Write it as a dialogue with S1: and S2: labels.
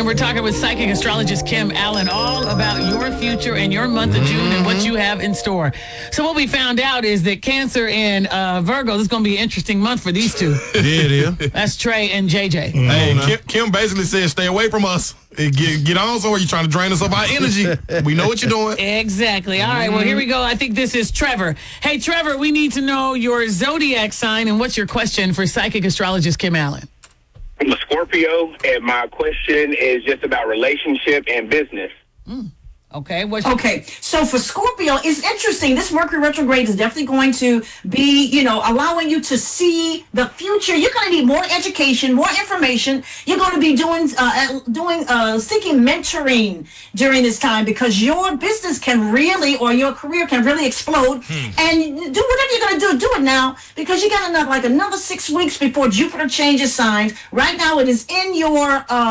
S1: and we're talking with psychic astrologist Kim Allen all about your future and your month of June and what you have in store. So what we found out is that Cancer and Virgo, this is going to be an interesting month for these two.
S2: Yeah, it is.
S1: That's Trey and JJ.
S2: Hey, Kim basically said, stay away from us. Get on somewhere. You're trying to drain us of our energy. We know what you're doing.
S1: Exactly. All right, well, here we go. I think this is Trevor. Hey, Trevor, we need to know your zodiac sign and what's your question for psychic astrologist Kim Allen.
S3: I'm a Scorpio, and my question is just about relationship and business.
S1: Okay.
S4: Okay, so for Scorpio, it's interesting. This Mercury retrograde is definitely going to be, allowing you to see the future. You're going to need more education, more information. You're going to be seeking mentoring during this time because your business can really, or your career can really explode. And do whatever you're going to do it now because you got another 6 weeks before Jupiter changes signs. Right now, it is in your